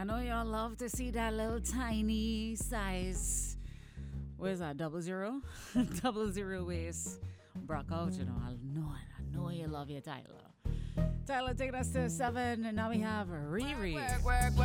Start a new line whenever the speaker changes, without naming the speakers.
know y'all love to see that little tiny size. Where's that? 00? 00 waist. Brock out, you know. I know you love your Tyler. Tyler taking us to 7, and now we have Riri.
Work, work,